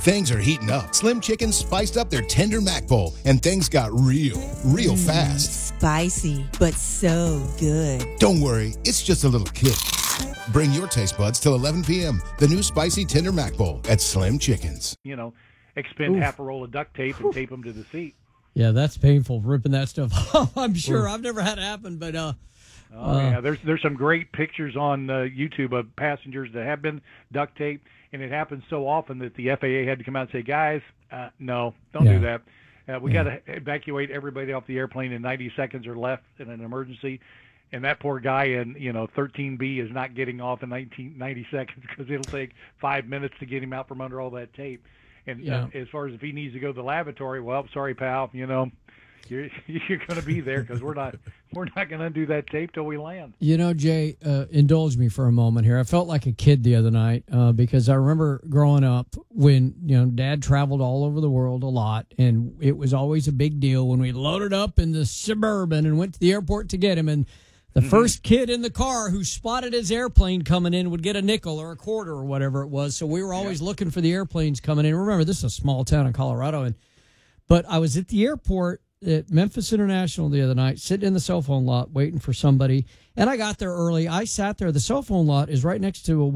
Things are heating up. Slim Chickens spiced up their tender mac bowl, and things got real fast. Spicy, but so good. Don't worry, it's just a little kick. Bring your taste buds till 11 p.m. The new spicy tender mac bowl at Slim Chickens. Expend half a roll of duct tape and tape them to the seat. Yeah, that's painful, ripping that stuff off. I'm sure. I've never had it happen, but yeah, there's some great pictures on YouTube of passengers that have been duct taped, and it happens so often that the FAA had to come out and say, guys, no, don't do that. We got to evacuate everybody off the airplane in 90 seconds or less in an emergency. And that poor guy in 13B is not getting off in 90 seconds because it'll take 5 minutes to get him out from under all that tape. And as far as if he needs to go to the lavatory, well, sorry, pal, you're going to be there because we're not going to undo that tape till we land. Jay, indulge me for a moment here. I felt like a kid the other night because I remember growing up when Dad traveled all over the world a lot, and it was always a big deal when we loaded up in the Suburban and went to the airport to get him. And the first kid in the car who spotted his airplane coming in would get a nickel or a quarter or whatever it was. So we were always looking for the airplanes coming in. Remember, this is a small town in Colorado, but I was at the airport at Memphis International the other night, sitting in the cell phone lot waiting for somebody, and I got there early. I sat there. The cell phone lot is right next to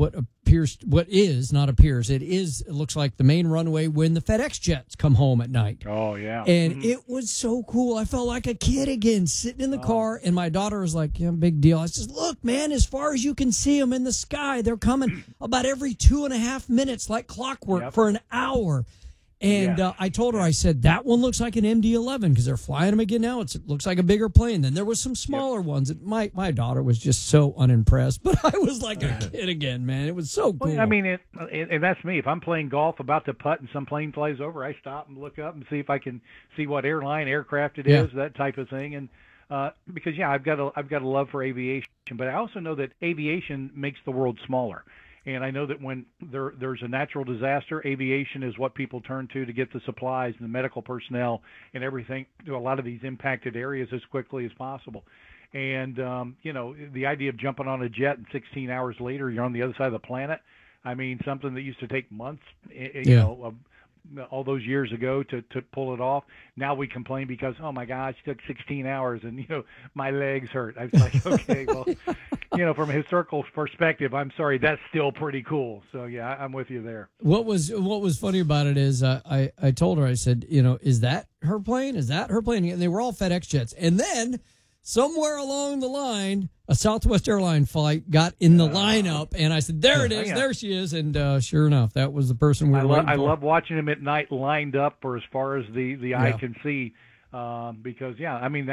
it looks like the main runway when the FedEx jets come home at night. Oh, yeah. And it was so cool. I felt like a kid again, sitting in the car, and my daughter was like, yeah, big deal. I said, look, man, as far as you can see them in the sky, they're coming about every 2.5 minutes like clockwork for an hour. And I told her, I said, that one looks like an MD-11 because they're flying them again now. It looks like a bigger plane. Then there was some smaller ones. My daughter was just so unimpressed, but I was like a kid again, man. It was so cool. Well, I mean, and that's me. If I'm playing golf about to putt and some plane flies over, I stop and look up and see if I can see what aircraft it is, that type of thing. And because I've got a love for aviation, but I also know that aviation makes the world smaller. And I know that when there's a natural disaster, aviation is what people turn to get the supplies and the medical personnel and everything to a lot of these impacted areas as quickly as possible. And, the idea of jumping on a jet and 16 hours later, you're on the other side of the planet. I mean, something that used to take months, all those years ago to pull it off. Now we complain because, oh my gosh, it took 16 hours and, my legs hurt. I was like, okay, well, from a historical perspective, I'm sorry, that's still pretty cool. So yeah, I'm with you there. What was funny about it is I told her, I said, is that her plane? Is that her plane? And they were all FedEx jets. And then somewhere along the line, a Southwest airline flight got in the lineup, and I said, there it is, there she is, and sure enough, that was the person we were waiting for. I love watching them at night lined up for as far as the eye can see, because, I mean,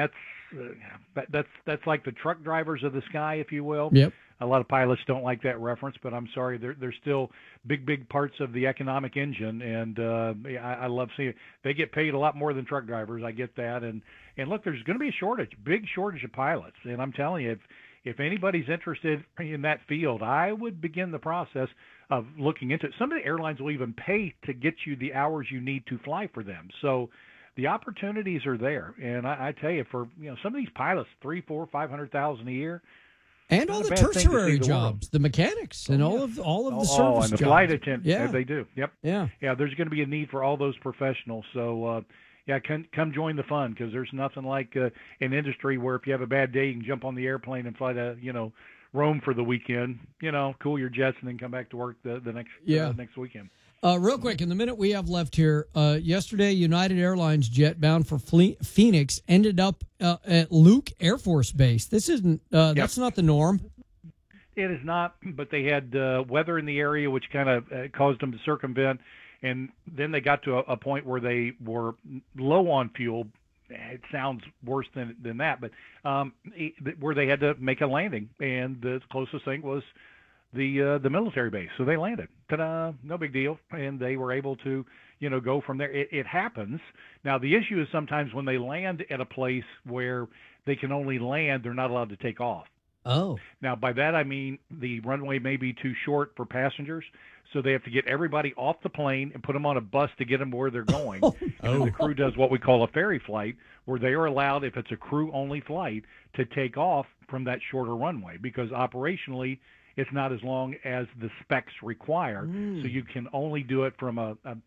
that's like the truck drivers of the sky, if you will. Yep. A lot of pilots don't like that reference, but I'm sorry, they're still big parts of the economic engine, and I love seeing it. They get paid a lot more than truck drivers. I get that, and look, there's going to be a big shortage of pilots, and I'm telling you, if anybody's interested in that field, I would begin the process of looking into it. Some of the airlines will even pay to get you the hours you need to fly for them. So the opportunities are there, and I tell you, for some of these pilots, $300,000, $400,000, $500,000 a year. And all the tertiary jobs, the mechanics, and all of the service and the jobs. Flight attendants, yeah, they do. Yep. Yeah. There's going to be a need for all those professionals. So, come join the fun, because there's nothing like an industry where if you have a bad day, you can jump on the airplane and fly to Rome for the weekend. Cool your jets and then come back to work the next weekend. Real quick, in the minute we have left here, yesterday, United Airlines jet bound for Phoenix ended up at Luke Air Force Base. This isn't that's not the norm. It is not, but they had weather in the area, which kind of caused them to circumvent, and then they got to a point where they were low on fuel. It sounds worse than that, but where they had to make a landing, and the closest thing was the military base. So they landed. Ta-da! No big deal. And they were able to, go from there. It happens. Now, the issue is sometimes when they land at a place where they can only land, they're not allowed to take off. Oh. Now, by that I mean the runway may be too short for passengers, so they have to get everybody off the plane and put them on a bus to get them where they're going. And the crew does what we call a ferry flight, where they are allowed, if it's a crew-only flight, to take off from that shorter runway, because operationally it's not as long as the specs require. So you can only do it from a